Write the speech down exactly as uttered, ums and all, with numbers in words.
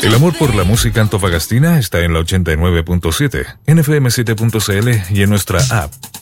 El amor por la música antofagastina está en la ochenta y nueve punto siete, en F M siete punto C L y en nuestra app.